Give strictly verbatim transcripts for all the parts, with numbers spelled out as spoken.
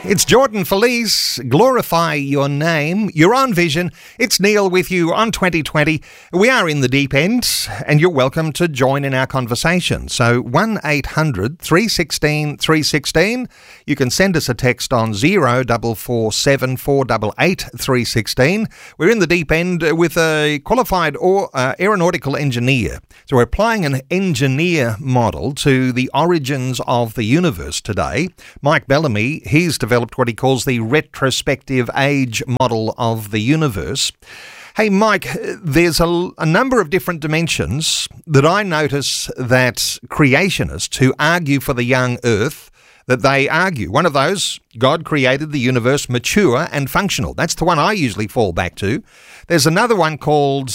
It's Jordan Felice. Glorify your name. You're on Vision. It's Neil with you on twenty twenty. We are in the deep end, and you're welcome to join in our conversation. So one eight hundred three one six three one six. You can send us a text on zero four four seven four eight eight three one six. We're in the deep end with a qualified or, uh, aeronautical engineer. So we're applying an engineer model to the origins of the universe today. Mike Bellamy, he's developed what he calls the retrospective age model of the universe. Hey, Mike, there's a, a number of different dimensions that I notice that creationists who argue for the young Earth, that they argue. One of those, God created the universe mature and functional. That's the one I usually fall back to. There's another one called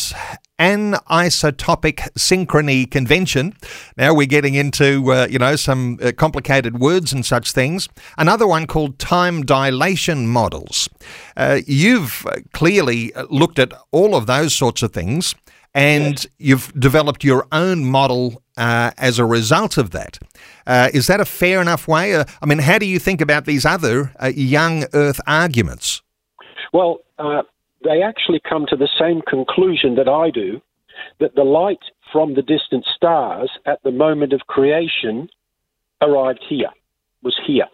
anisotopic synchrony convention. Now we're getting into, uh, you know, some uh, complicated words and such things. Another one called time dilation models. Uh, you've clearly looked at all of those sorts of things, and yes, you've developed your own model uh, as a result of that. Uh, is that a fair enough way? Uh, I mean, how do you think about these other uh, young Earth arguments? Well, uh, they actually come to the same conclusion that I do, that the light from the distant stars at the moment of creation arrived here, was here,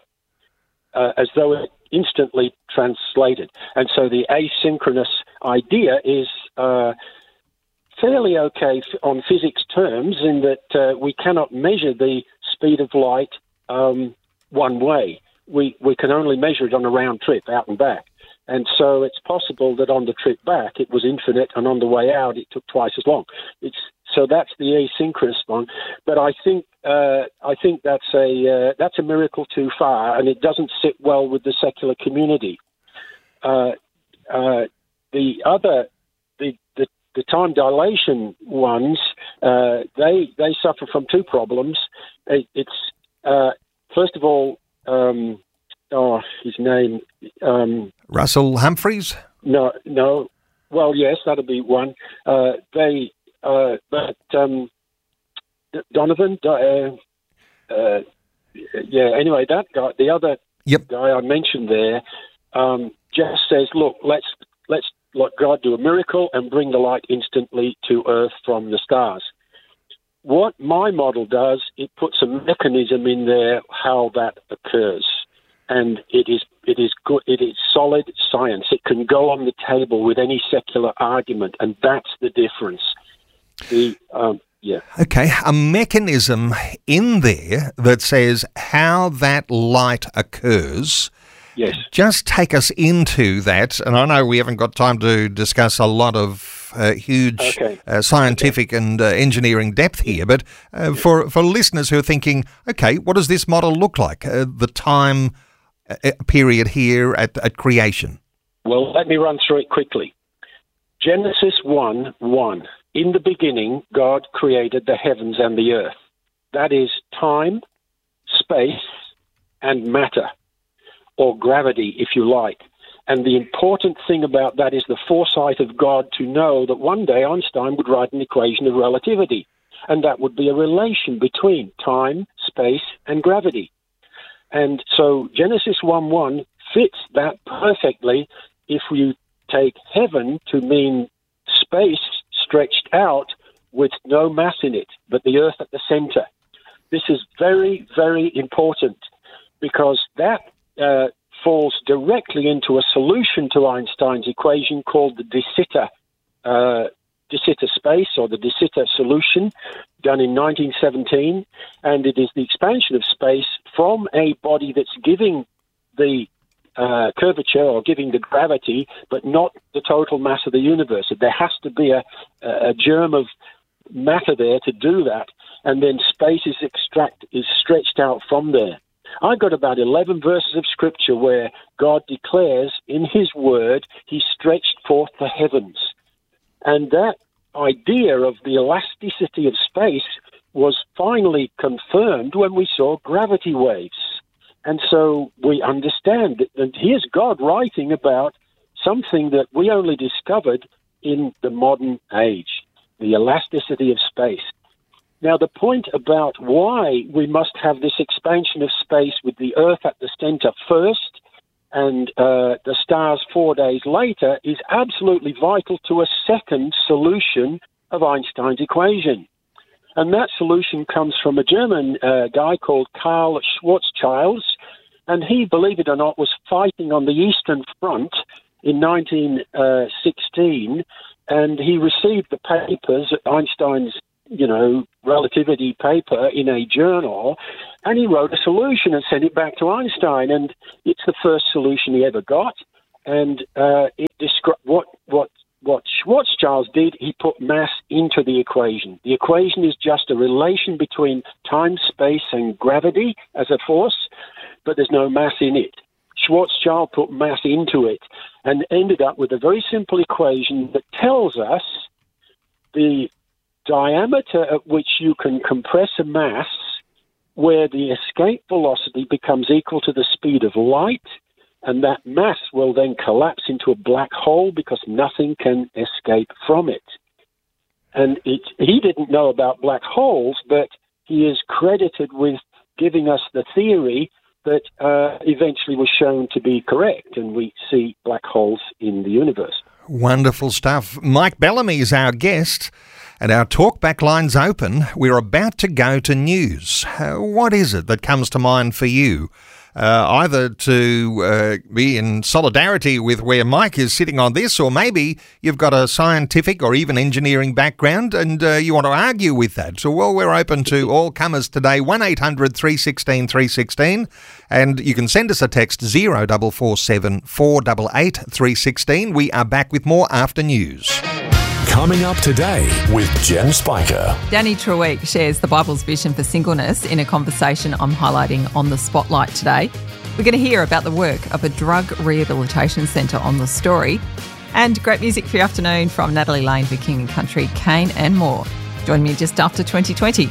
uh, as though it instantly translated. And so the asynchronous idea is uh, fairly okay on physics terms, in that uh, we cannot measure the speed of light um, one way. We, we can only measure it on a round trip out and back. And so it's possible that on the trip back it was infinite, and on the way out it took twice as long. It's so that's the asynchronous one. But I think uh, I think that's a uh, that's a miracle too far, and it doesn't sit well with the secular community. Uh, uh, the other the, the the time dilation ones, uh, they they suffer from two problems. It, it's uh, first of all. Um, Oh, his name... Um, Russell Humphreys? No, no. Well, yes, that'll be one. Uh, they, uh, but um, Donovan, uh, uh, yeah, anyway, that guy, the other yep. guy I mentioned there, um, just says, look, let's, let's let God do a miracle and bring the light instantly to Earth from the stars. What my model does, it puts a mechanism in there how that occurs. And it is it is good. It is solid science. It can go on the table with any secular argument, and that's the difference. The um, yeah. Okay, a mechanism in there that says how that light occurs. Yes. Just take us into that, and I know we haven't got time to discuss a lot of uh, huge okay. uh, scientific okay. and uh, engineering depth here, but uh, for for listeners who are thinking, okay, what does this model look like? Uh, the time. Period here at, at creation? Well, let me run through it quickly. Genesis one one. In the beginning, God created the heavens and the earth. That is time, space, and matter, or gravity, if you like. And the important thing about that is the foresight of God to know that one day Einstein would write an equation of relativity, and that would be a relation between time, space, and gravity. And so Genesis one one fits that perfectly if you take heaven to mean space stretched out with no mass in it, but the earth at the center. This is very, very important, because that uh, falls directly into a solution to Einstein's equation called the de Sitter uh, de Sitter space, or the de Sitter solution, done in nineteen seventeen, and it is the expansion of space from a body that's giving the uh, curvature or giving the gravity, but not the total mass of the universe. There has to be a, a germ of matter there to do that, and then space is extract is stretched out from there. I've got about eleven verses of scripture where God declares in his word he stretched forth the heavens. And that idea of the elasticity of space was finally confirmed when we saw gravity waves. And so we understand that, that here's God writing about something that we only discovered in the modern age, the elasticity of space. Now, the point about why we must have this expansion of space with the Earth at the center first and uh, the stars four days later is absolutely vital to a second solution of Einstein's equation. And that solution comes from a German uh, guy called Karl Schwarzschild, and he, believe it or not, was fighting on the Eastern Front in nineteen sixteen, and he received the papers, Einstein's, you know, relativity paper in a journal, and he wrote a solution and sent it back to Einstein, and it's the first solution he ever got, and uh, it described what what what Schwarzschild did. He put mass into the equation. The equation is just a relation between time, space, and gravity as a force, but there's no mass in it. Schwarzschild put mass into it and ended up with a very simple equation that tells us the diameter at which you can compress a mass where the escape velocity becomes equal to the speed of light, and that mass will then collapse into a black hole because nothing can escape from it. And it, he didn't know about black holes, but he is credited with giving us the theory that uh, eventually was shown to be correct, and we see black holes in the universe. Wonderful stuff. Mike Bellamy is our guest, and our talkback line's open. We're about to go to news. Uh, what is it that comes to mind for you? Uh, either to uh, be in solidarity with where Mike is sitting on this, or maybe you've got a scientific or even engineering background and uh, you want to argue with that. So, well, we're open to all comers today, one eight hundred three one six three one six, and you can send us a text zero four four seven four eight eight three one six. We are back with more after news. Coming up today with Jen Spiker. Danny Treweek shares the Bible's vision for singleness in a conversation I'm highlighting on The Spotlight today. We're going to hear about the work of a drug rehabilitation centre on The Story, and great music for your afternoon from Natalie Lane for King and Country, Kane and more. Join me just after twenty twenty.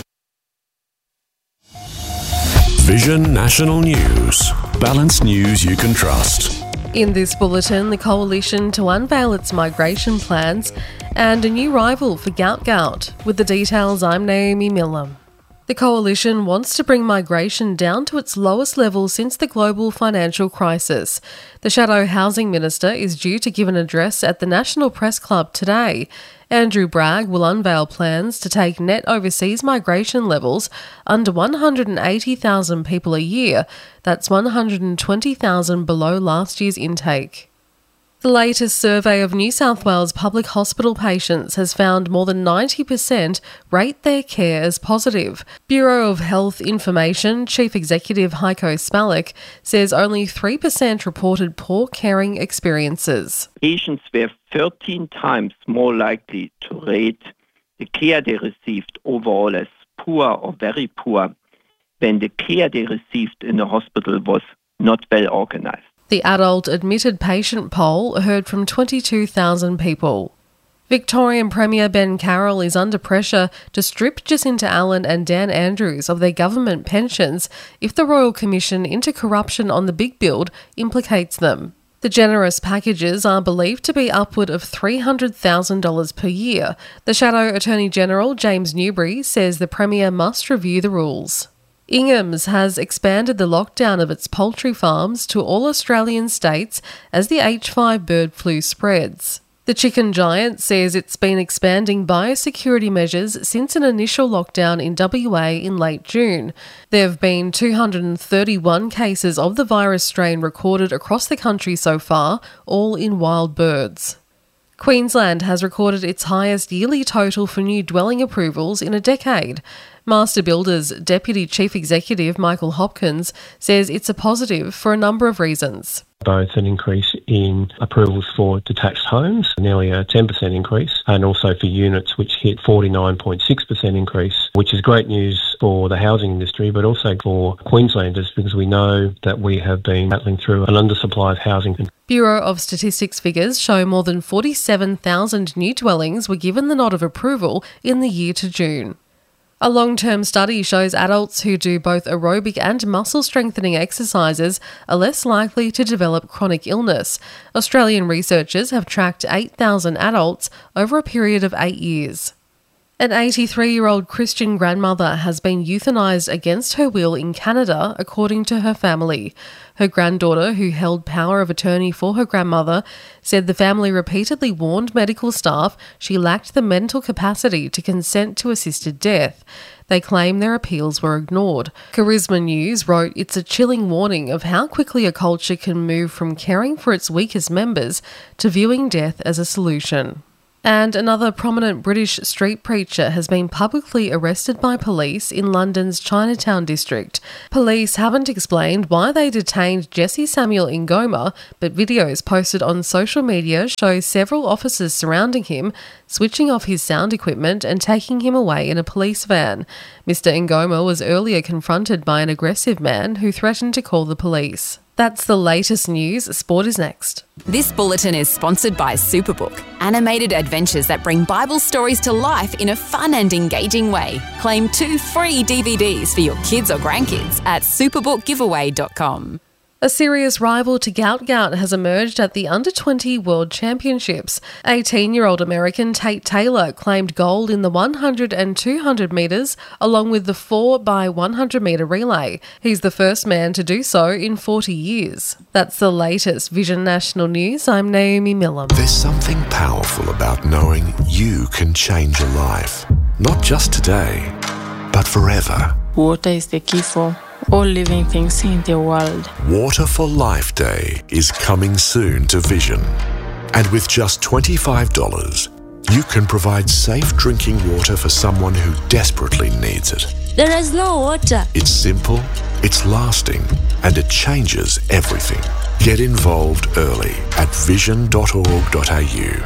Vision National News. Balanced news you can trust. In this bulletin, the coalition to unveil its migration plans and a new rival for Gout Gout. With the details, I'm Naomi Miller. The coalition wants to bring migration down to its lowest level since the global financial crisis. The Shadow Housing Minister is due to give an address at the National Press Club today. Andrew Bragg will unveil plans to take net overseas migration levels under one hundred eighty thousand people a year. That's one hundred twenty thousand below last year's intake. The latest survey of New South Wales public hospital patients has found more than ninety percent rate their care as positive. Bureau of Health Information Chief Executive Heiko Spalek says only three percent reported poor caring experiences. Patients were thirteen times more likely to rate the care they received overall as poor or very poor when the care they received in the hospital was not well organized. The adult admitted patient poll heard from twenty-two thousand people. Victorian Premier Ben Carroll is under pressure to strip Jacinta Allen and Dan Andrews of their government pensions if the Royal Commission into Corruption on the Big Build implicates them. The generous packages are believed to be upward of three hundred thousand dollars per year. The Shadow Attorney-General James Newbury says the Premier must review the rules. Ingham's has expanded the lockdown of its poultry farms to all Australian states as the H five bird flu spreads. The chicken giant says it's been expanding biosecurity measures since an initial lockdown in W A in late June. There have been two hundred thirty-one cases of the virus strain recorded across the country so far, all in wild birds. Queensland has recorded its highest yearly total for new dwelling approvals in a decade. Master Builders Deputy Chief Executive Michael Hopkins says it's a positive for a number of reasons. Both an increase in approvals for detached homes, nearly a ten percent increase, and also for units which hit forty-nine point six percent increase, which is great news for the housing industry, but also for Queenslanders because we know that we have been battling through an undersupply of housing. Bureau of Statistics figures show more than forty-seven thousand new dwellings were given the nod of approval in the year to June. A long-term study shows adults who do both aerobic and muscle-strengthening exercises are less likely to develop chronic illness. Australian researchers have tracked eight thousand adults over a period of eight years. An eighty-three-year-old Christian grandmother has been euthanised against her will in Canada, according to her family. Her granddaughter, who held power of attorney for her grandmother, said the family repeatedly warned medical staff she lacked the mental capacity to consent to assisted death. They claim their appeals were ignored. Charisma News wrote, "It's a chilling warning of how quickly a culture can move from caring for its weakest members to viewing death as a solution." And another prominent British street preacher has been publicly arrested by police in London's Chinatown district. Police haven't explained why they detained Jesse Samuel Ngoma, but videos posted on social media show several officers surrounding him, switching off his sound equipment and taking him away in a police van. Mister Ngoma was earlier confronted by an aggressive man who threatened to call the police. That's the latest news. Sport is next. This bulletin is sponsored by Superbook, animated adventures that bring Bible stories to life in a fun and engaging way. Claim two free D V Ds for your kids or grandkids at superbook giveaway dot com. A serious rival to Gout Gout has emerged at the under twenty World Championships. eighteen-year-old American Tate Taylor claimed gold in the one hundred and two hundred metres, along with the four by one hundred metre relay. He's the first man to do so in forty years. That's the latest Vision National News. I'm Naomi Millam. There's something powerful about knowing you can change a life. Not just today, but forever. Water is the key for all living things in the world. Water for Life Day is coming soon to Vision. And with just twenty-five dollars, you can provide safe drinking water for someone who desperately needs it. There is no water. It's simple, it's lasting, and it changes everything. Get involved early at vision dot org dot a u.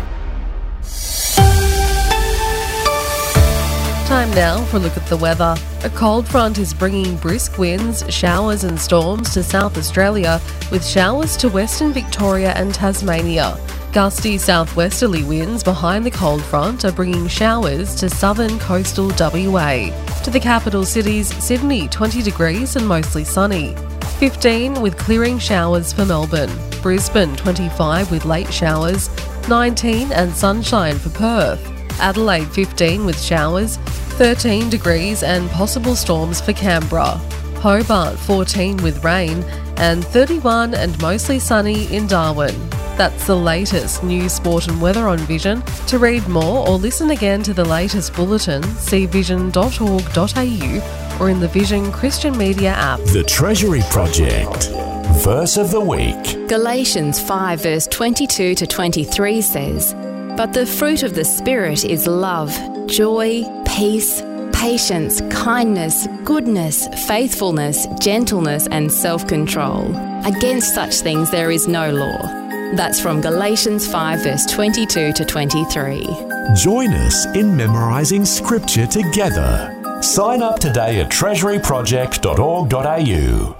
Time now for a look at the weather. A cold front is bringing brisk winds, showers and storms to South Australia, with showers to Western Victoria and Tasmania. Gusty southwesterly winds behind the cold front are bringing showers to southern coastal W A. To the capital cities, Sydney twenty degrees and mostly sunny. fifteen with clearing showers for Melbourne. Brisbane twenty-five with late showers. nineteen and sunshine for Perth. Adelaide fifteen with showers, thirteen degrees and possible storms for Canberra. Hobart fourteen with rain, and thirty-one and mostly sunny in Darwin. That's the latest news, sport and weather on Vision. To read more or listen again to the latest bulletin, see vision dot org dot a u or in the Vision Christian Media app. The Treasury Project. Verse of the week. Galatians five verse twenty-two to twenty-three says, "But the fruit of the Spirit is love, joy, peace, patience, kindness, goodness, faithfulness, gentleness and self-control. Against such things there is no law." That's from Galatians five verse twenty-two to twenty-three. Join us in memorising scripture together. Sign up today at treasury project dot org dot a u.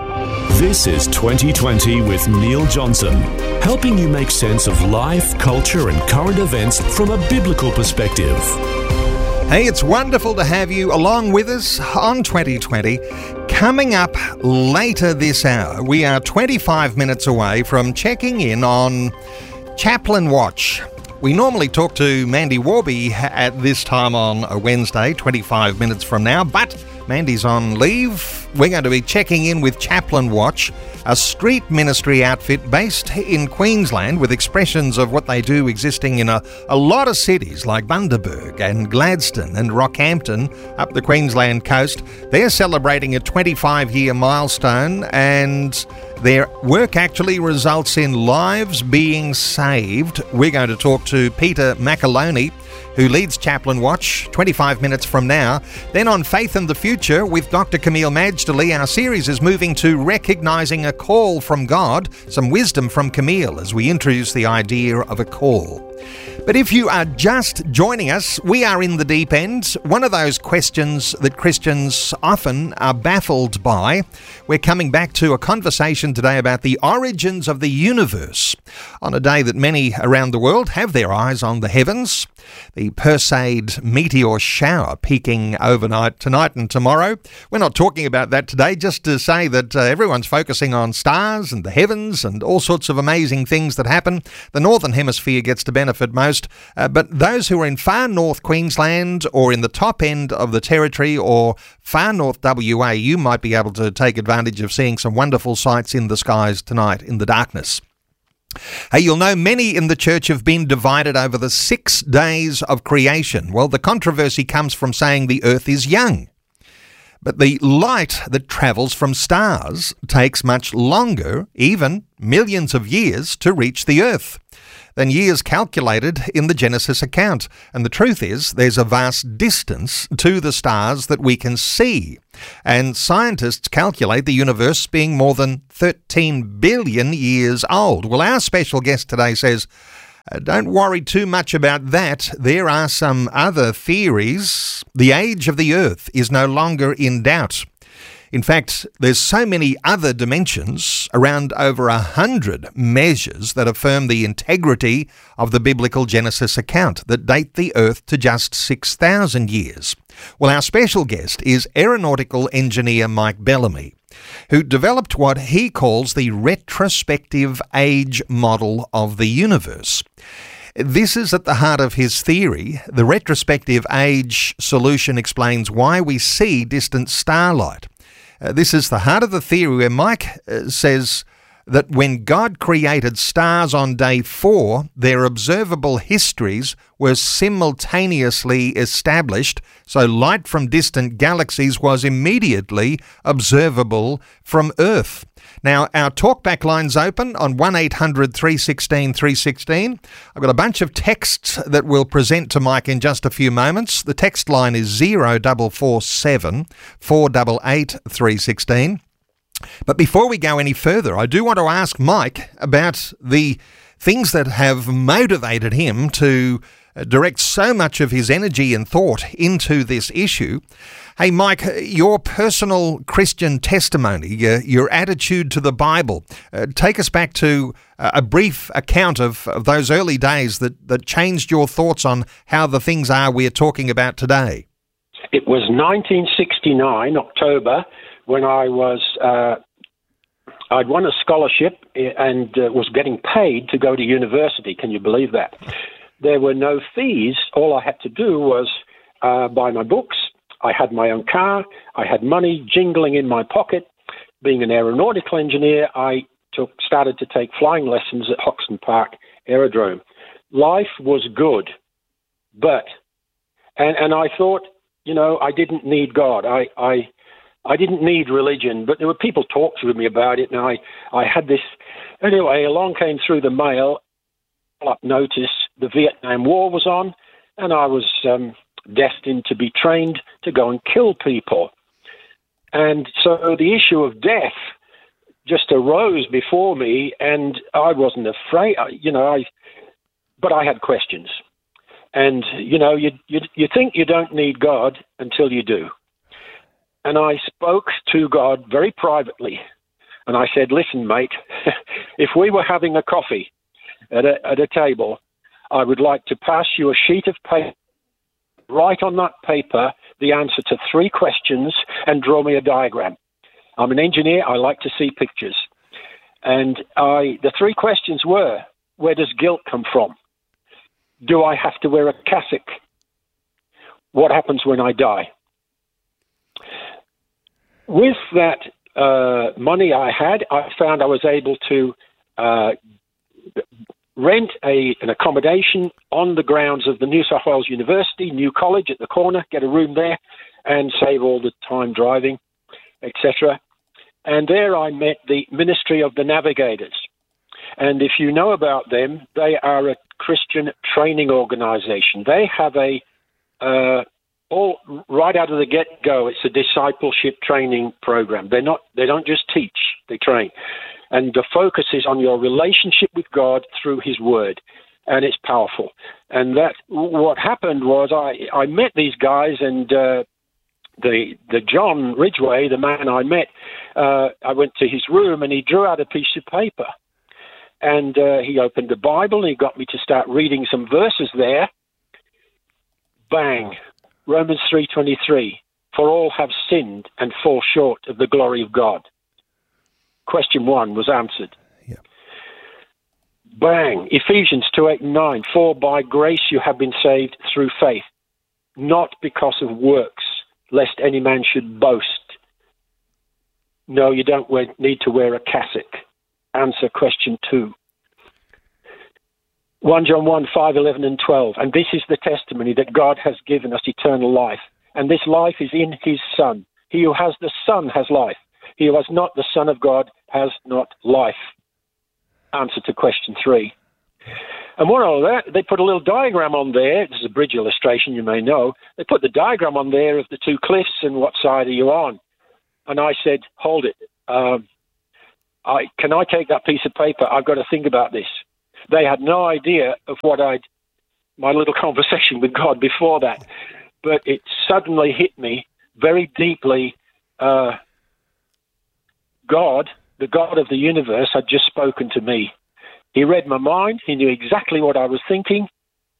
This is twenty twenty with Neil Johnson, helping you make sense of life, culture and current events from a biblical perspective. Hey, it's wonderful to have you along with us on twenty twenty. Coming up later this hour, we are twenty-five minutes away from checking in on Chaplain Watch. We normally talk to Mandy Warby at this time on a Wednesday, twenty-five minutes from now, but Mandy's on leave. We're going to be checking in with Chaplain Watch, a street ministry outfit based in Queensland with expressions of what they do existing in a, a lot of cities like Bundaberg and Gladstone and Rockhampton up the Queensland coast. They're celebrating a twenty-five-year milestone, and their work actually results in lives being saved. We're going to talk to Peter McAloney, who leads Chaplain Watch, twenty-five minutes from now. Then on Faith and the Future with Doctor Camille Majdali, our series is moving to recognising a call from God, some wisdom from Camille as we introduce the idea of a call. But if you are just joining us, we are in the deep end. One of those questions that Christians often are baffled by. We're coming back to a conversation today about the origins of the universe on a day that many around the world have their eyes on the heavens. the Perseid meteor shower peaking overnight tonight and tomorrow. We're not talking about that today, just to say that uh, everyone's focusing on stars and the heavens and all sorts of amazing things that happen. The Northern Hemisphere gets to benefit most, uh, but those who are in far north Queensland or in the top end of the Territory or far north W A, you might be able to take advantage of seeing some wonderful sights in the skies tonight in the darkness. Hey, you'll know many in the church have been divided over the six days of creation. Well, the controversy comes from saying the earth is young. But the light that travels from stars takes much longer, even millions of years, to reach the earth than years calculated in the Genesis account. And the truth is, there's a vast distance to the stars that we can see. And scientists calculate the universe being more than thirteen billion years old. Well, our special guest today says, uh, don't worry too much about that. There are some other theories. The age of the earth is no longer in doubt. In fact, there's so many other dimensions, around over a hundred measures that affirm the integrity of the biblical Genesis account that date the earth to just six thousand years. Well, our special guest is aeronautical engineer Mike Bellamy, who developed what he calls the retrospective age model of the universe. This is at the heart of his theory. The retrospective age solution explains why we see distant starlight. Uh, this is the heart of the theory where Mike uh, says that when God created stars on day four, their observable histories were simultaneously established, so light from distant galaxies was immediately observable from Earth. Now, our talkback line's open on one eight hundred three one six three one six. I've got a bunch of texts that we'll present to Mike in just a few moments. The text line is zero four four seven, four eight eight, three one six. But before we go any further, I do want to ask Mike about the things that have motivated him to direct so much of his energy and thought into this issue. Hey, Mike, your personal Christian testimony, your, your attitude to the Bible, uh, take us back to uh, a brief account of, of those early days that, that changed your thoughts on how the things are we're talking about today. It was nineteen sixty-nine, October, when I was, uh, I'd won a scholarship and uh, was getting paid to go to university. Can you believe that? There were no fees. All I had to do was uh, buy my books. I had my own car. I had money jingling in my pocket. Being an aeronautical engineer, I took started to take flying lessons at Hoxton Park Aerodrome. Life was good, but, and, and I thought, you know, I didn't need God. I, I, I didn't need religion, but there were people talking to me about it, and I, I had this. Anyway, along came through the mail, up notice the Vietnam War was on, and I was um, destined to be trained to go and kill people. And so the issue of death just arose before me, and I wasn't afraid, you know, I, but I had questions. And, you know, you, you, you think you don't need God until you do. And I spoke to God very privately, and I said, listen, mate, if we were having a coffee at a, at a table, I would like to pass you a sheet of paper, write on that paper the answer to three questions, and draw me a diagram. I'm an engineer. I like to see pictures. And I, the three questions were, where does guilt come from? Do I have to wear a cassock? What happens when I die? With that uh, money I had, I found I was able to uh, rent a, an accommodation on the grounds of the New South Wales University, New College at the corner, get a room there, and save all the time driving, et cetera. And there I met the Ministry of the Navigators. And if you know about them, they are a Christian training organization. They have a, uh, all right out of the get-go, it's a discipleship training program. They're not, they don't just teach, they train. And the focus is on your relationship with God through His Word, and it's powerful. And that what happened was I, I met these guys, and uh, the the John Ridgway, the man I met, uh, I went to his room, and he drew out a piece of paper, and uh, he opened the Bible, and he got me to start reading some verses there, Bang. Romans three twenty-three. For all have sinned and fall short of the glory of God. Question one was answered. Yeah. Bang. Ephesians two, eight and nine. For by grace you have been saved through faith, not because of works, lest any man should boast. No, you don't wear, need to wear a cassock. Answer question two. First John one, five, eleven and twelve. And this is the testimony that God has given us eternal life. And this life is in his Son. He who has the Son has life. He who has not the Son of God has not life. Answer to question three. And what all that, they put a little diagram on there. This is a bridge illustration, you may know. They put the diagram on there of the two cliffs and what side are you on. And I said, hold it. Um, I, can I take that piece of paper? I've got to think about this. They had no idea of what I'd, my little conversation with God before that. But it suddenly hit me very deeply. Uh, God, the God of the universe, had just spoken to me. He read my mind. He knew exactly what I was thinking.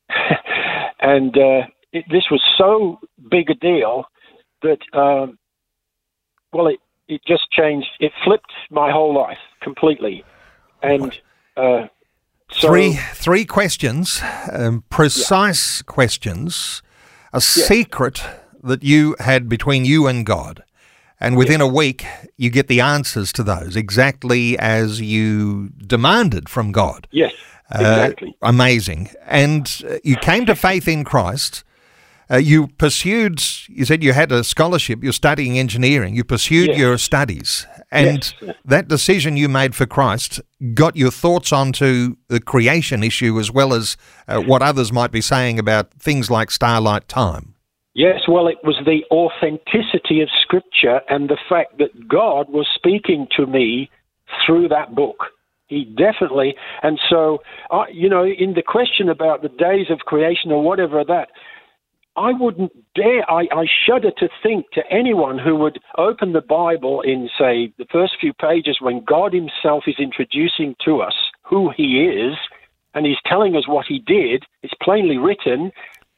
and uh, it, this was so big a deal that, um, well, it, it just changed. It flipped my whole life completely. And uh, so... Three, three questions, um, precise yeah. questions, a yeah. secret that you had between you and God. And within yes. a week, you get the answers to those, exactly as you demanded from God. Yes, exactly. Uh, amazing. And uh, you came to faith in Christ. Uh, you pursued, you said you had a scholarship, you're studying engineering. You pursued yes. your studies. And yes. that decision you made for Christ got your thoughts onto the creation issue as well as uh, what others might be saying about things like starlight time. Yes, well, it was the authenticity of Scripture and the fact that God was speaking to me through that book. He definitely, and so, uh, you know, in the question about the days of creation or whatever that, I wouldn't dare, I, I shudder to think to anyone who would open the Bible in, say, the first few pages when God himself is introducing to us who he is, and he's telling us what he did. It's plainly written.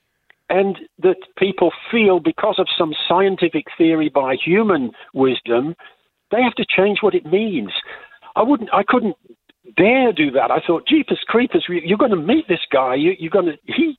And that people feel because of some scientific theory by human wisdom, they have to change what it means. I wouldn't, I couldn't dare do that. I thought, Jeepers Creepers, you're going to meet this guy. You, you're going to, he,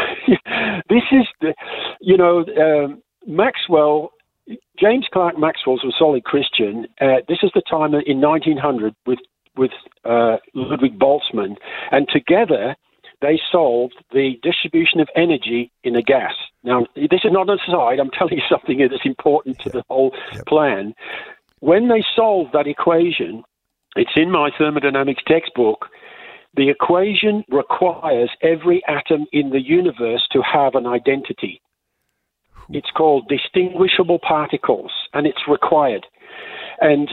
this is, the, you know, um, Maxwell, James Clerk Maxwell was a solid Christian. Uh, this is the time in nineteen hundred with, with uh, Ludwig Boltzmann, and together, they solved the distribution of energy in a gas. Now, this is not an aside. I'm telling you something that's important to the whole yep. plan. When they solved that equation, it's in my thermodynamics textbook, the equation requires every atom in the universe to have an identity. It's called distinguishable particles, and it's required. And,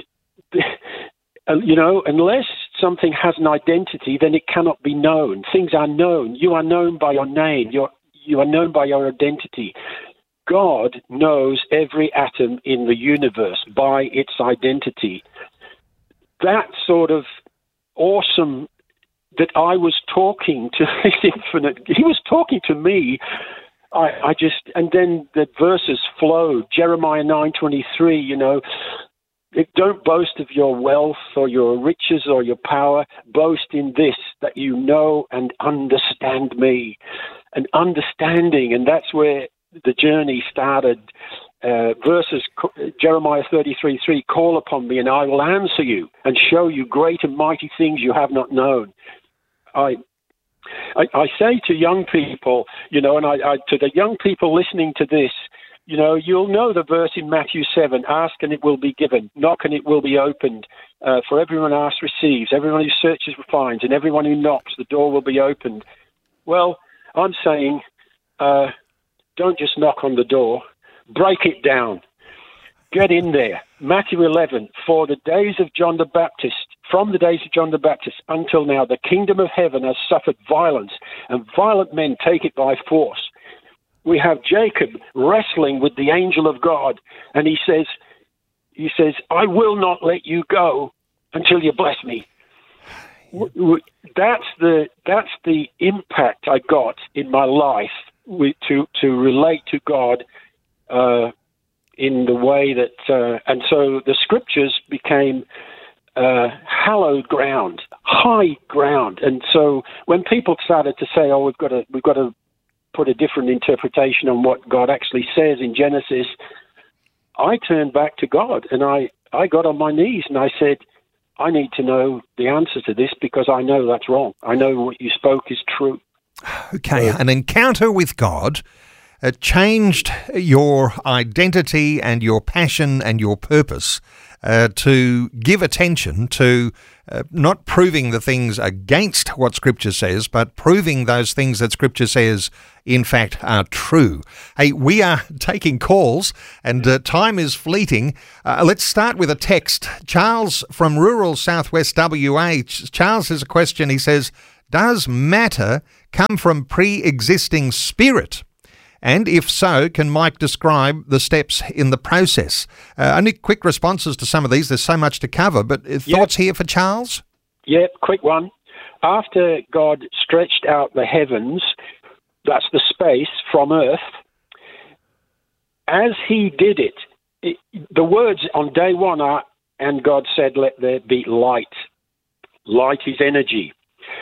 you know, unless something has an identity, then it cannot be known. Things are known. You are known by your name. You're, you are known by your identity. God knows every atom in the universe by its identity. That sort of awesome that I was talking to this infinite, he was talking to me. I, I just, and then the verses flowed. Jeremiah nine twenty-three, you know, don't boast of your wealth or your riches or your power. Boast in this, that you know and understand me. And understanding, and that's where the journey started. Uh, verses, Jeremiah thirty-three three, call upon me and I will answer you and show you great and mighty things you have not known. I I, I say to young people, you know, and I, I to the young people listening to this, you know, you'll know the verse in Matthew seven, ask and it will be given, knock and it will be opened. Uh, for everyone who asks receives, everyone who searches finds, and everyone who knocks, the door will be opened. Well, I'm saying, uh, don't just knock on the door, break it down. Get in there. Matthew eleven, for the days of John the Baptist, from the days of John the Baptist until now, the kingdom of heaven has suffered violence, and violent men take it by force. We have Jacob wrestling with the angel of God, and he says, he says, I will not let you go until you bless me. That's the, that's the impact I got in my life we, to to relate to God uh, in the way that, uh, and so the scriptures became uh, hallowed ground, high ground, and so when people started to say, "Oh, we've got to we've got to put a different interpretation on what God actually says in Genesis," I turned back to God and I, I got on my knees and I said, I need to know the answer to this because I know that's wrong. I know what you spoke is true. Okay, an encounter with God uh, changed your identity and your passion and your purpose uh, to give attention to uh, not proving the things against what Scripture says, but proving those things that Scripture says, in fact, are true. Hey, we are taking calls and uh, time is fleeting. Uh, let's start with a text. Charles from rural southwest W A. Charles has a question. He says, does matter come from pre-existing spirit? And if so, can Mike describe the steps in the process? Uh, only quick responses to some of these. There's so much to cover, but uh, thoughts yep. here for Charles? Yep, quick one. After God stretched out the heavens, that's the space from earth, as he did it, it, the words on day one are, and God said, let there be light. Light is energy,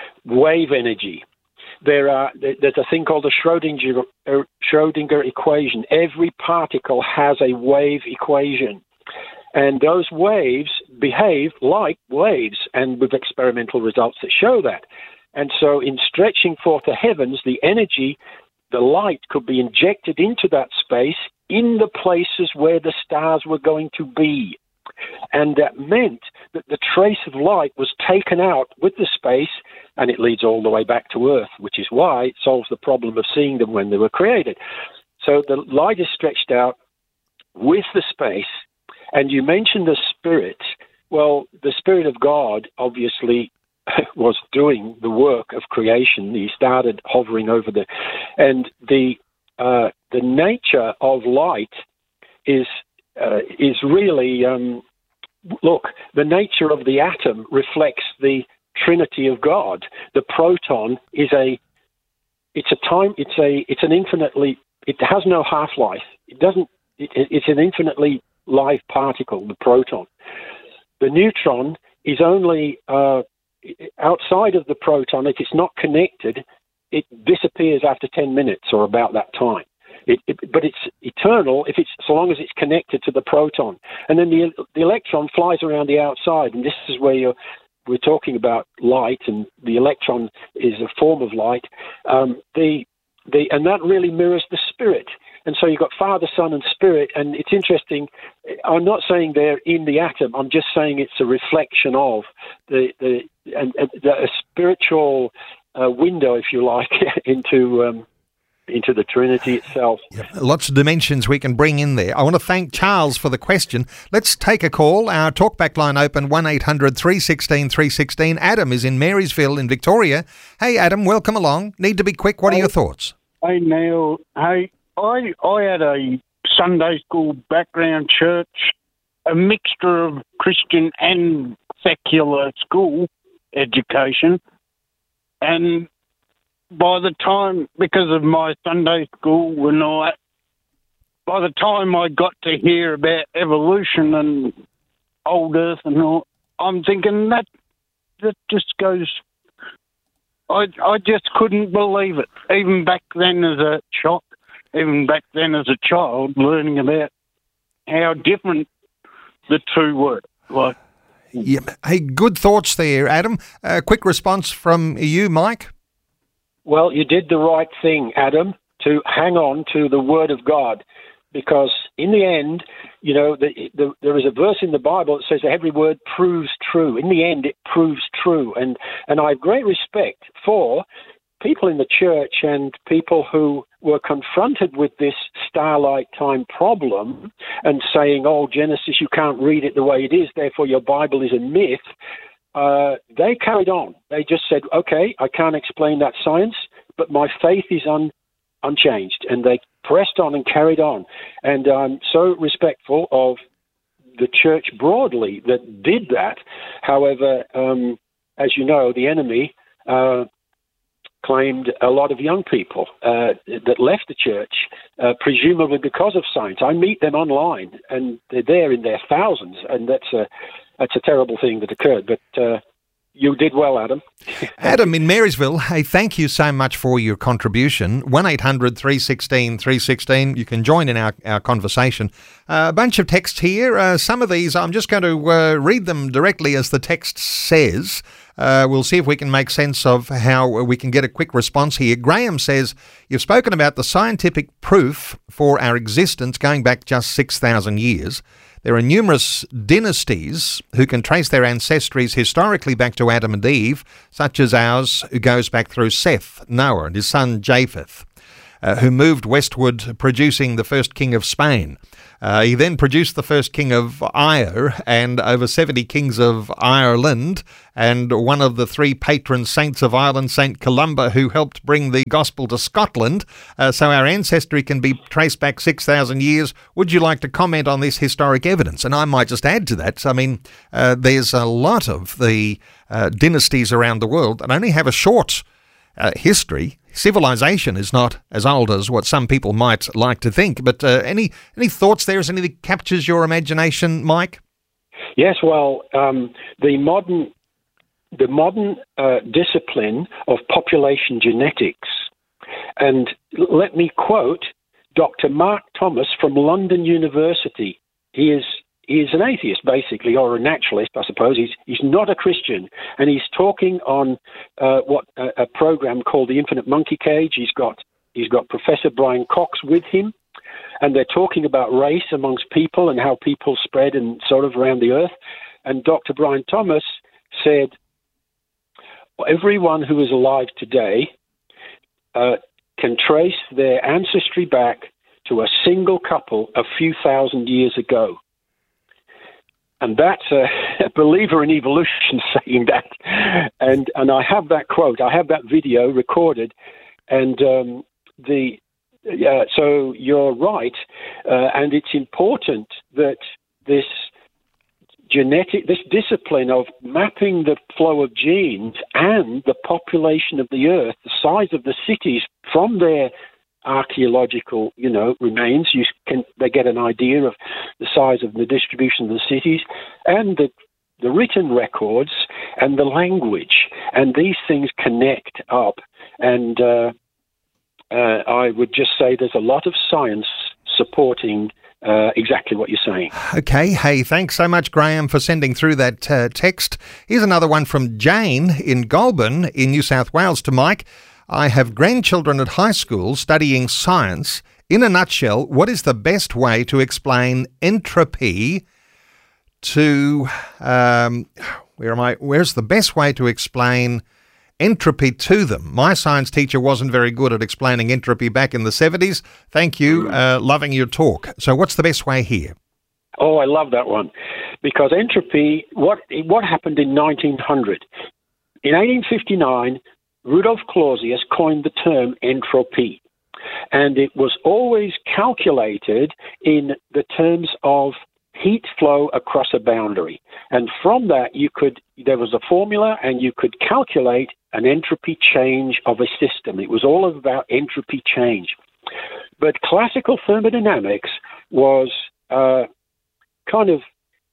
wave energy. There are there's a thing called the Schrodinger, uh, Schrodinger equation. Every particle has a wave equation, and those waves behave like waves, and with experimental results that show that. And so in stretching forth the heavens, the energy, the light could be injected into that space in the places where the stars were going to be. And that meant that the trace of light was taken out with the space, and it leads all the way back to Earth, which is why it solves the problem of seeing them when they were created. So the light is stretched out with the space, and you mentioned the Spirit. Well, the Spirit of God obviously was doing the work of creation. He started hovering over the, and the uh, the nature of light is uh, is really um, look. The nature of the atom reflects the Trinity of God. The proton is a it's a time it's a it's an infinitely it has no half-life. It doesn't. It, it's an infinitely live particle. The proton. The neutron is only uh, outside of the proton. If it's not connected, it disappears after ten minutes or about that time. It, it, but it's eternal if it's so long as it's connected to the proton. And then the the electron flies around the outside, and this is where you're, we're talking about light, and the electron is a form of light. Um, the the and that really mirrors the Spirit. And so you've got Father, Son, and Spirit. And it's interesting. I'm not saying they're in the atom. I'm just saying it's a reflection of the the and, and the, a spiritual uh, window, if you like, into. Um, into the Trinity itself. Yep. Lots of dimensions we can bring in there. I want to thank Charles for the question. Let's take a call. Our talkback line open, one eight hundred three one six three one six. Adam is in Marysville in Victoria. Hey, Adam, welcome along. Need to be quick. What are your thoughts? Hey, Neil. Hey, I, I had a Sunday school background church, a mixture of Christian and secular school education, and by the time, because of my Sunday school and all that, by the time I got to hear about evolution and old Earth and all, I'm thinking that that just goes. I I just couldn't believe it. Even back then as a child, even back then as a child, learning about how different the two were. Like, yeah. Hey, good thoughts there, Adam. A uh, quick response from you, Mike. Well, you did the right thing, Adam, to hang on to the Word of God, because in the end, you know, the, the, there is a verse in the Bible that says that every word proves true. In the end, it proves true. And, and I have great respect for people in the church and people who were confronted with this starlight time problem and saying, oh, Genesis, you can't read it the way it is, therefore your Bible is a myth. Uh, they carried on. They just said, okay, I can't explain that science, but my faith is un, unchanged. And they pressed on and carried on. And I'm so respectful of the church broadly that did that. However, um, as you know, the enemy uh, claimed a lot of young people uh, that left the church, uh, presumably because of science. I meet them online, and they're there in their thousands, and that's a that's a terrible thing that occurred. But uh, you did well, Adam. Adam in Marysville, hey, thank you so much for your contribution. one eight hundred three one six three one six. You can join in our, our conversation. Uh, a bunch of texts here. Uh, some of these, I'm just going to uh, read them directly as the text says. Uh, we'll see if we can make sense of how we can get a quick response here. Graham says, you've spoken about the scientific proof for our existence going back just six thousand years. There are numerous dynasties who can trace their ancestries historically back to Adam and Eve, such as ours, who goes back through Seth, Noah, and his son Japheth, uh, who moved westward, producing the first king of Spain. Uh, he then produced the first king of Ire and over seventy kings of Ireland, and one of the three patron saints of Ireland, Saint Columba, who helped bring the gospel to Scotland. Uh, so our ancestry can be traced back six thousand years. Would you like to comment on this historic evidence? And I might just add to that, I mean, uh, there's a lot of the uh, dynasties around the world that only have a short uh, history. Civilization is not as old as what some people might like to think. But uh, any any thoughts there? Is anything that captures your imagination, Mike? Yes, well, um, the modern the modern uh, discipline of population genetics, and let me quote Doctor Mark Thomas from London University. He is he is an atheist, basically, or a naturalist, I suppose. He's he's not a Christian, and he's talking on uh, what a, a program called the Infinite Monkey Cage. He's got he's got Professor Brian Cox with him, and they're talking about race amongst people and how people spread and sort of around the earth. And Doctor Brian Thomas said, everyone who is alive today uh, can trace their ancestry back to a single couple a few thousand years ago. And that's a, a believer in evolution saying that. And and I have that quote. I have that video recorded. And um, the uh, so you're right. Uh, and it's important that this genetic, this discipline of mapping the flow of genes and the population of the earth, the size of the cities from their archaeological, you know, remains, you can they get an idea of the size of the distribution of the cities, and the the written records and the language, and these things connect up. And uh, uh, I would just say there's a lot of science supporting uh, exactly what you're saying. Okay, hey, thanks so much, Graham, for sending through that uh, text. Here's another one from Jane in Goulburn in New South Wales to Mike. I have grandchildren at high school studying science. In a nutshell, what is the best way to explain entropy to, um, where am I, where's the best way to explain entropy to them? My science teacher wasn't very good at explaining entropy back in the seventies. Thank you, uh, loving your talk. So what's the best way here? Oh, I love that one. Because entropy, what what happened in nineteen hundred? In eighteen fifty-nine, Rudolf Clausius coined the term entropy, and it was always calculated in the terms of heat flow across a boundary. And from that, you could there was a formula, and you could calculate an entropy change of a system. It was all about entropy change. But classical thermodynamics was uh, kind of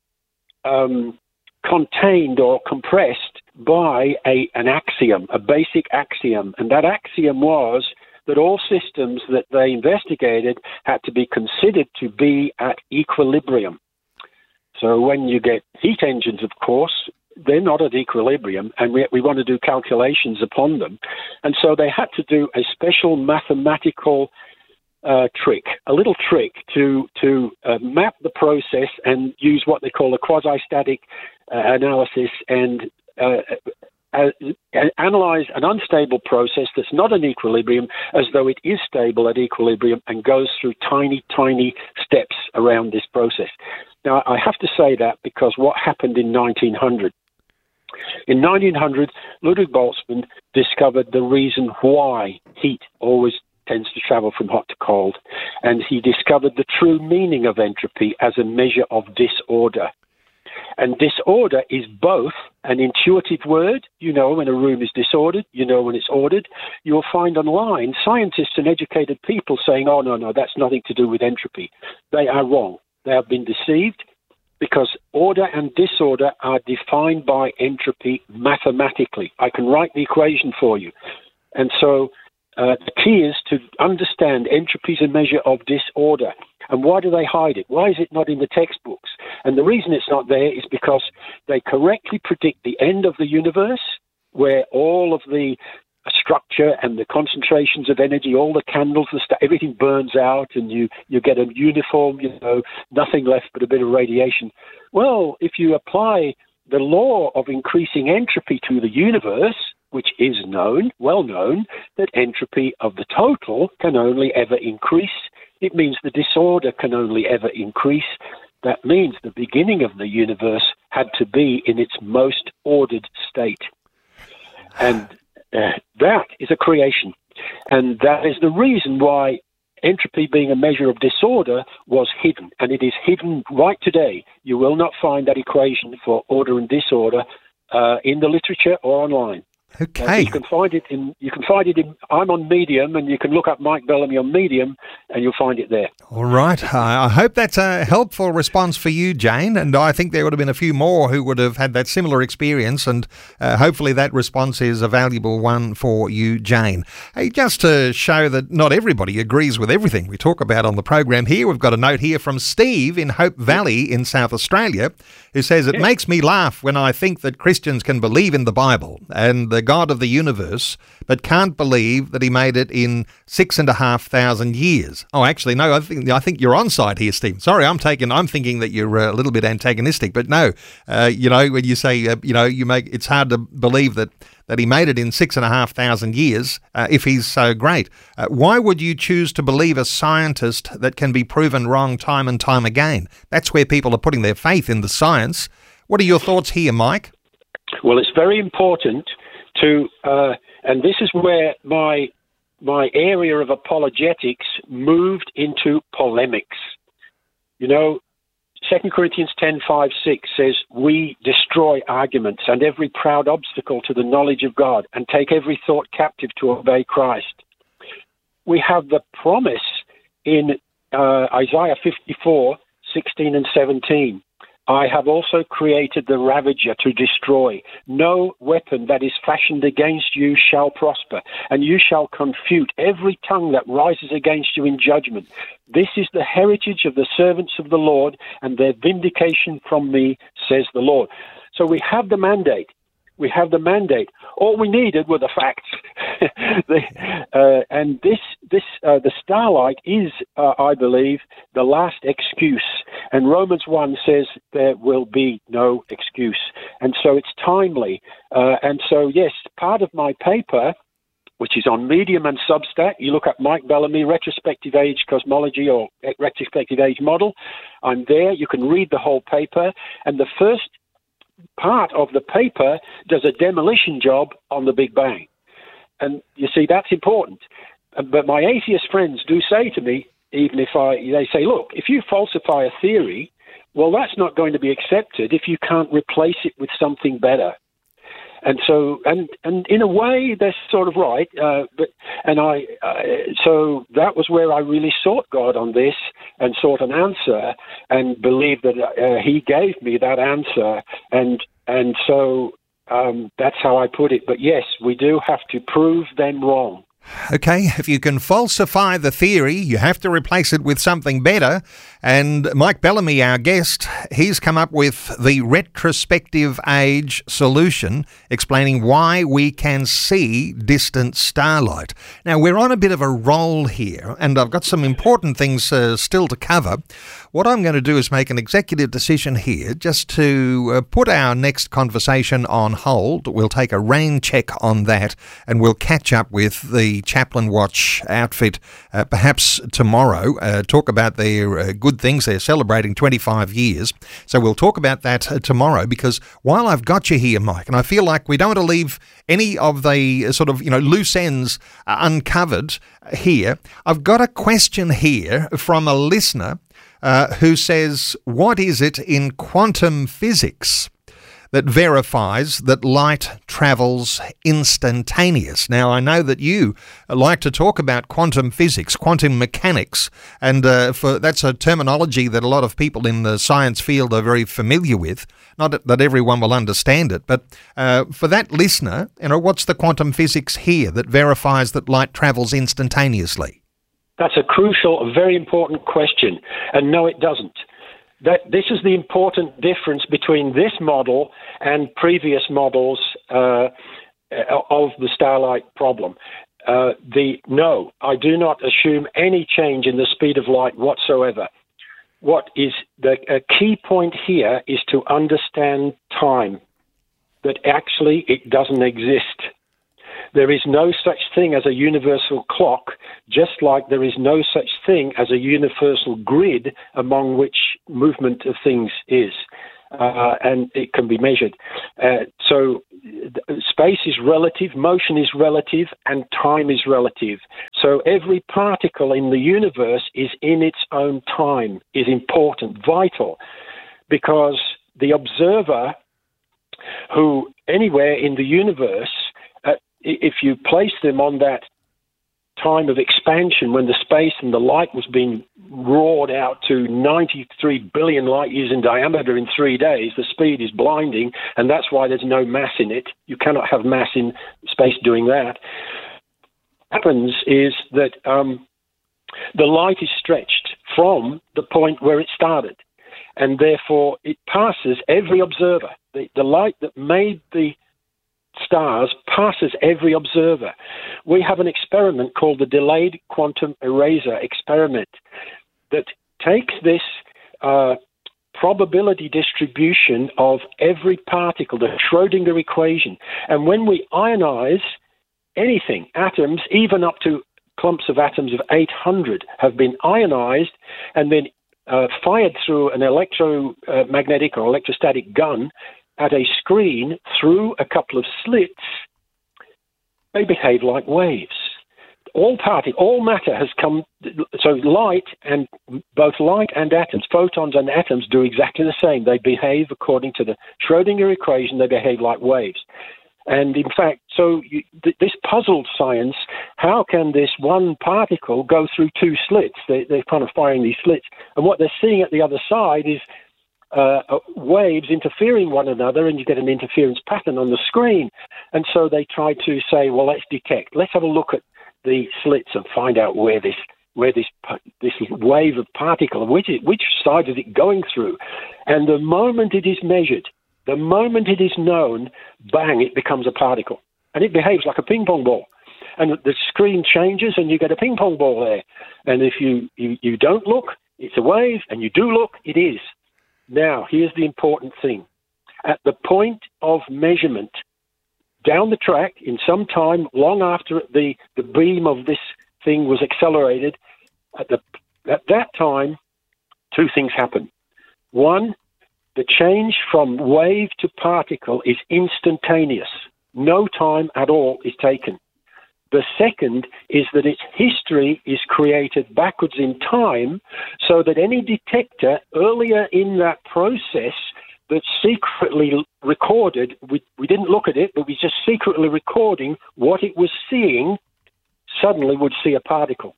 um, contained or compressed by a, an axiom, a basic axiom. And that axiom was that all systems that they investigated had to be considered to be at equilibrium. So when you get heat engines, of course, they're not at equilibrium, and we, we want to do calculations upon them. And so they had to do a special mathematical uh, trick, a little trick to, to uh, map the process and use what they call a quasi-static uh, analysis and Uh, uh, analyze an unstable process that's not in equilibrium as though it is stable at equilibrium and goes through tiny, tiny steps around this process. Now, I have to say that because what happened in nineteen hundred? In nineteen hundred, Ludwig Boltzmann discovered the reason why heat always tends to travel from hot to cold, and he discovered the true meaning of entropy as a measure of disorder. And disorder is both an intuitive word. You know when a room is disordered, you know when it's ordered. You'll find online scientists and educated people saying, oh, no, no, that's nothing to do with entropy. They are wrong. They have been deceived because order and disorder are defined by entropy mathematically. I can write the equation for you. And so uh, the key is to understand entropy is a measure of disorder. And why do they hide it? Why is it not in the textbooks? And the reason it's not there is because they correctly predict the end of the universe, where all of the structure and the concentrations of energy, all the candles, the st- everything burns out, and you, you get a uniform, you know, nothing left but a bit of radiation. Well, if you apply the law of increasing entropy to the universe, which is known, well known, that entropy of the total can only ever increase. It means the disorder can only ever increase. That means the beginning of the universe had to be in its most ordered state. And uh, that is a creation. And that is the reason why entropy, being a measure of disorder, was hidden. And it is hidden right today. You will not find that equation for order and disorder uh, in the literature or online. Okay. Uh, you can find it in. You can find it in. I'm on Medium, and you can look up Mike Bellamy on Medium, and you'll find it there. All right. I hope that's a helpful response for you, Jane. And I think there would have been a few more who would have had that similar experience, and uh, hopefully that response is a valuable one for you, Jane. Hey, just to show that not everybody agrees with everything we talk about on the program here, we've got a note here from Steve in Hope Valley in South Australia, who says, it makes me laugh when I think that Christians can believe in the Bible and the God of the universe, but can't believe that he made it in six and a half thousand years. Oh, actually, no, I think I think you're on side here, Steve. Sorry, I'm taking. I'm thinking that you're a little bit antagonistic, but no, uh, you know, when you say, uh, you know, you make it's hard to believe that that he made it in six and a half thousand years uh, if he's so great. Uh, why would you choose to believe a scientist that can be proven wrong time and time again? That's where people are putting their faith in the science. What are your thoughts here, Mike? Well, it's very important to, uh, and this is where my my area of apologetics moved into polemics. You know, Second Corinthians ten, five, six says, we destroy arguments and every proud obstacle to the knowledge of God and take every thought captive to obey Christ. We have the promise in uh, Isaiah fifty-four, sixteen and seventeen. I have also created the ravager to destroy. No weapon that is fashioned against you shall prosper, and you shall confute every tongue that rises against you in judgment. This is the heritage of the servants of the Lord, and their vindication from me, says the Lord. So we have the mandate. We have the mandate. All we needed were the facts. the, uh, and this, this, uh, the starlight is, uh, I believe, the last excuse. And Romans one says there will be no excuse. And so it's timely. Uh, and so, yes, part of my paper, which is on Medium and Substack, you look up Mike Bellamy, Retrospective Age Cosmology or Retrospective Age Model. I'm there. You can read the whole paper. And the first part of the paper does a demolition job on the Big Bang. And you see, that's important. But my atheist friends do say to me, even if I, they say, look, if you falsify a theory, well, that's not going to be accepted if you can't replace it with something better. And so, and, and in a way, they're sort of right. Uh, but and I, uh, so that was where I really sought God on this and sought an answer and believed that uh, He gave me that answer. And and so um, that's how I put it. But yes, we do have to prove them wrong. Okay, if you can falsify the theory, you have to replace it with something better. And Mike Bellamy, our guest, he's come up with the retrospective age solution, explaining why we can see distant starlight. Now, we're on a bit of a roll here, and I've got some important things uh, still to cover. What I'm going to do is make an executive decision here just to uh, put our next conversation on hold. We'll take a rain check on that, and we'll catch up with the Chaplain Watch outfit uh, perhaps tomorrow, uh, talk about their uh, good things. They're celebrating twenty-five years. So we'll talk about that uh, tomorrow, because while I've got you here, Mike, and I feel like we don't want to leave any of the uh, sort of, you know, loose ends uh, uncovered here, I've got a question here from a listener uh, who says, what is it in quantum physics that verifies that light travels instantaneous? Now, I know that you like to talk about quantum physics, quantum mechanics, and uh, for that's a terminology that a lot of people in the science field are very familiar with. Not that everyone will understand it, but uh, for that listener, you know, what's the quantum physics here that verifies that light travels instantaneously? That's a crucial, a very important question, and no, it doesn't. That this is the important difference between this model and previous models uh, of the starlight problem. Uh, the no, I do not assume any change in the speed of light whatsoever. What is the a key point here is to understand time, that actually it doesn't exist. There is no such thing as a universal clock, just like there is no such thing as a universal grid among which movement of things is, uh, and it can be measured. Uh, so space is relative, motion is relative, and time is relative. So every particle in the universe is in its own time, is important, vital, because the observer who anywhere in the universe, if you place them on that time of expansion when the space and the light was being roared out to ninety-three billion light years in diameter in three days, the speed is blinding, and that's why there's no mass in it. You cannot have mass in space doing that. What happens is that um, the light is stretched from the point where it started, and therefore it passes every observer. The, the light that made the stars passes every observer. We have an experiment called the Delayed Quantum Eraser experiment that takes this uh, probability distribution of every particle, the Schrödinger equation, and when we ionize anything, atoms, even up to clumps of atoms of eight hundred, have been ionized and then uh, fired through an electromagnetic or electrostatic gun at a screen through a couple of slits, they behave like waves. All party, all matter has come, so light and both light and atoms, photons and atoms do exactly the same. They behave according to the Schrödinger equation, they behave like waves. And in fact, so you, th- this puzzled science, how can this one particle go through two slits? They, they're kind of firing these slits. And what they're seeing at the other side is Uh, waves interfering one another, and you get an interference pattern on the screen. And so they try to say, well, let's detect, let's have a look at the slits and find out where this where this this wave of particle, which is, which side is it going through? And the moment it is measured, the moment it is known, bang, it becomes a particle, and it behaves like a ping pong ball. And the screen changes, and you get a ping pong ball there. And if you you, you don't look, it's a wave, and you do look, it is. Now, here's the important thing. At the point of measurement, down the track, in some time, long after the, the beam of this thing was accelerated, at, the, at that time, two things happen. One, the change from wave to particle is instantaneous. No time at all is taken. The second is that its history is created backwards in time, so that any detector earlier in that process that secretly recorded, we, we didn't look at it, but we just secretly recording what it was seeing, suddenly would see a particle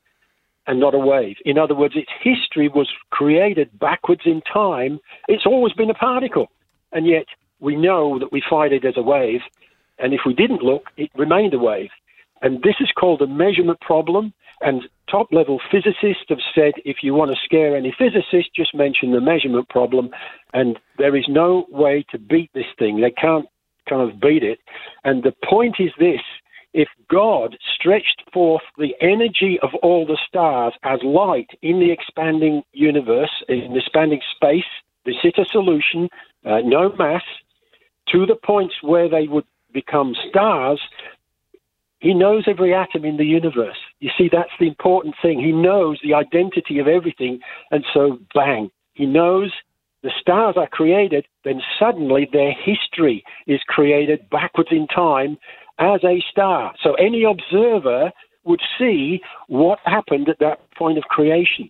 and not a wave. In other words, its history was created backwards in time. It's always been a particle, and yet we know that we find it as a wave, and if we didn't look, it remained a wave. And this is called a measurement problem, and top-level physicists have said if you want to scare any physicist, just mention the measurement problem, and there is no way to beat this thing. They can't kind of beat it. And the point is this: if God stretched forth the energy of all the stars as light in the expanding universe, in the expanding space, the Sitter solution, uh, no mass, to the points where they would become stars, He knows every atom in the universe. You see, that's the important thing. He knows the identity of everything. And so, bang, he knows the stars are created, then suddenly their history is created backwards in time as a star. So any observer would see what happened at that point of creation.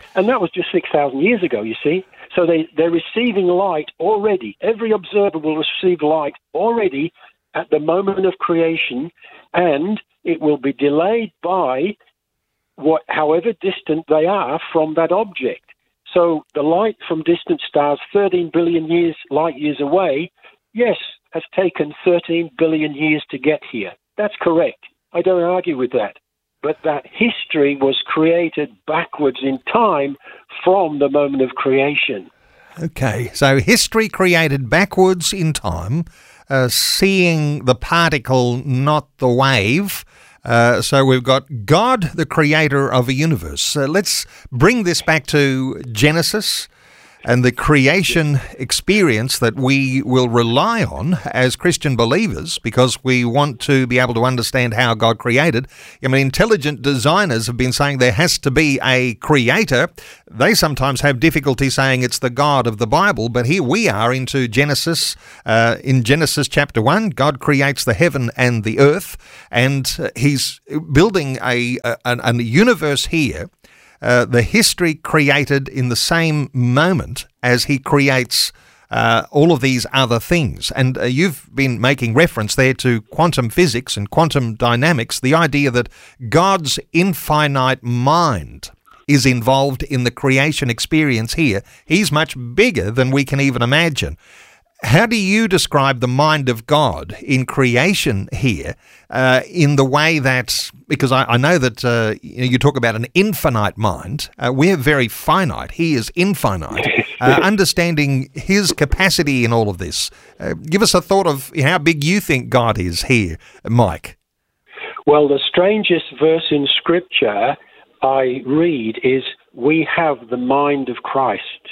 And that was just six thousand years ago, you see. So they, they're receiving light already. Every observer will receive light already at the moment of creation, and it will be delayed by what, however distant they are from that object. So the light from distant stars, thirteen billion years, light years away, yes, has taken thirteen billion years to get here. That's correct. I don't argue with that. But that history was created backwards in time from the moment of creation. Okay, so history created backwards in time, uh, seeing the particle, not the wave. Uh, so we've got God, the creator of a universe. Uh, let's bring this back to Genesis and the creation experience that we will rely on as Christian believers, because we want to be able to understand how God created. I mean, intelligent designers have been saying there has to be a creator. They sometimes have difficulty saying it's the God of the Bible, but here we are into Genesis. Uh, in Genesis chapter one, God creates the heaven and the earth, and he's building a, a, a universe here. Uh, the history created in the same moment as he creates uh, all of these other things. And uh, you've been making reference there to quantum physics and quantum dynamics, the idea that God's infinite mind is involved in the creation experience here. He's much bigger than we can even imagine. How do you describe the mind of God in creation here uh, in the way that, because I, I know that uh, you, know, you talk about an infinite mind, uh, we're very finite, he is infinite, uh, understanding his capacity in all of this. Uh, give us a thought of how big you think God is here, Mike. Well, the strangest verse in Scripture I read is, we have the mind of Christ.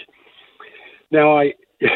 Now, I...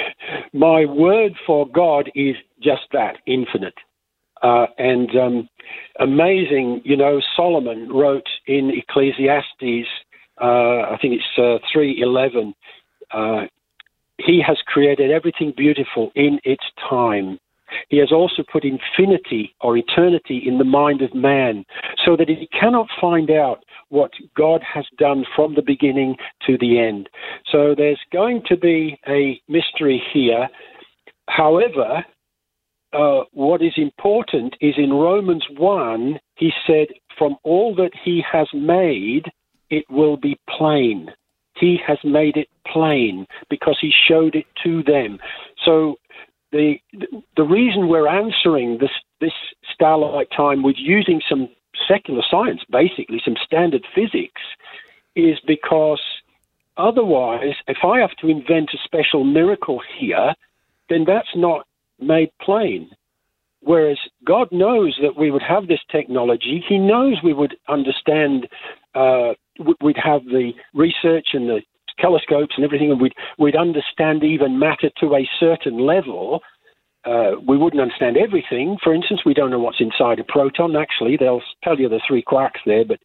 my word for God is just that, infinite. Uh, and um, amazing, you know, Solomon wrote in Ecclesiastes, uh, I think it's uh, three eleven, uh, he has created everything beautiful in its time. He has also put infinity or eternity in the mind of man, so that he cannot find out what God has done from the beginning to the end. So there's going to be a mystery here. However, uh, what is important is in Romans one, he said, from all that he has made, it will be plain. He has made it plain because he showed it to them. So the the reason we're answering this this starlight time with using some secular science, basically some standard physics, is because otherwise, if I have to invent a special miracle here, then that's not made plain. Whereas God knows that we would have this technology. He knows we would understand, uh, we'd have the research and the telescopes and everything, and we'd, we'd understand even matter to a certain level. Uh, we wouldn't understand everything. For instance, we don't know what's inside a proton. Actually, they'll tell you the three quarks there, but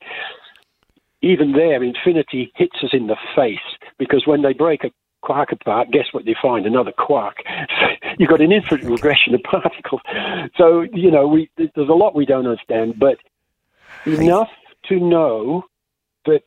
even there, infinity hits us in the face, because when they break a quark apart, guess what they find? Another quark. So you've got an infinite regression of particles. So, you know, we, there's a lot we don't understand, but enough to know that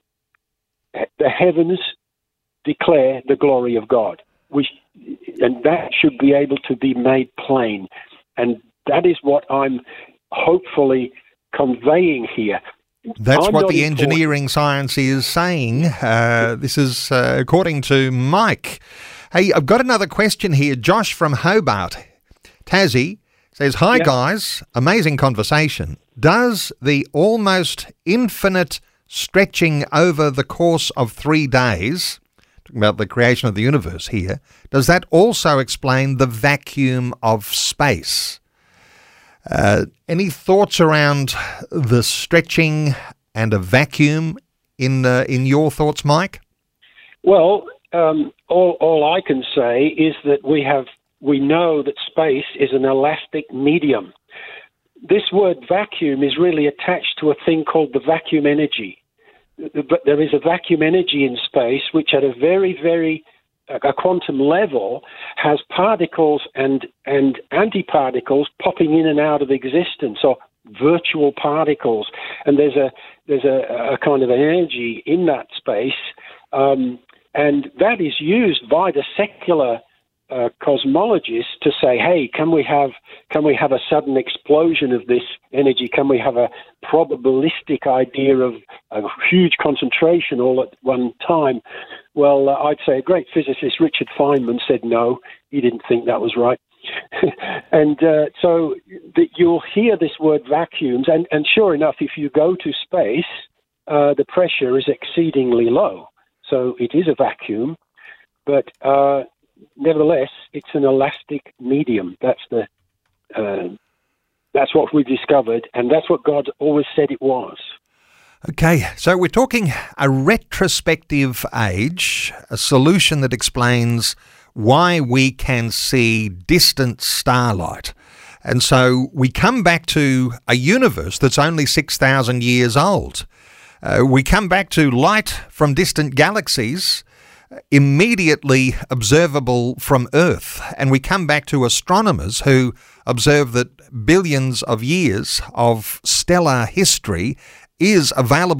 the heavens declare the glory of God. We, and that should be able to be made plain. And that is what I'm hopefully conveying here. That's I'm what the important. engineering science is saying. Uh, this is uh, according to Mike. Hey, I've got another question here. Josh from Hobart, Tassie, says, hi, yeah. guys. Amazing conversation. Does the almost infinite stretching over the course of three days, talking about the creation of the universe here, does that also explain the vacuum of space? Uh, any thoughts around the stretching and a vacuum in uh, in your thoughts, Mike? Well, um, all, all I can say is that we have we know that space is an elastic medium. This word vacuum is really attached to a thing called the vacuum energy. But there is a vacuum energy in space which at a very, very a quantum level has particles and and antiparticles popping in and out of existence, or virtual particles. And there's a there's a, a kind of energy in that space Um, and that is used by the secular uh, cosmologists to say, hey, can we have can we have a sudden explosion of this energy? Can we have a probabilistic idea of a huge concentration all at one time? Well, uh, I'd say a great physicist, Richard Feynman, said no. He didn't think that was right. and uh, so the, you'll hear this word vacuums, and, and sure enough, if you go to space, uh, the pressure is exceedingly low. So it is a vacuum, but uh, nevertheless, it's an elastic medium. That's the uh, that's what we've discovered, and that's what God always said it was. Okay, so we're talking a retrospective age, a solution that explains why we can see distant starlight. And so we come back to a universe that's only six thousand years old. Uh, we come back to light from distant galaxies, immediately observable from Earth. And we come back to astronomers who observe that billions of years of stellar history is available